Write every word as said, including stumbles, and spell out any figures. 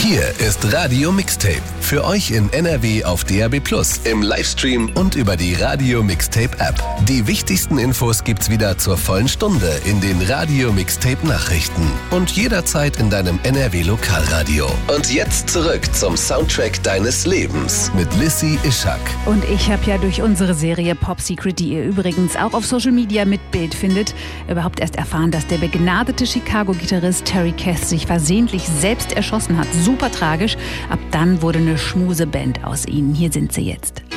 Hier ist Radio Mixtape. Für euch in N R W auf D A B plus, im Livestream und über die Radio Mixtape App. Die wichtigsten Infos gibt's wieder zur vollen Stunde in den Radio Mixtape Nachrichten und jederzeit in deinem N R W Lokalradio. Und jetzt zurück zum Soundtrack deines Lebens mit Lissy Ischak. Und ich habe ja durch unsere Serie Pop Secret, die ihr übrigens auch auf Social Media mit Bild findet, überhaupt erst erfahren, dass der begnadete Chicago-Gitarrist Terry Kath sich versehentlich selbst erschossen hat. Super tragisch. Ab dann wurde eine Schmuseband aus ihnen. Hier sind sie jetzt.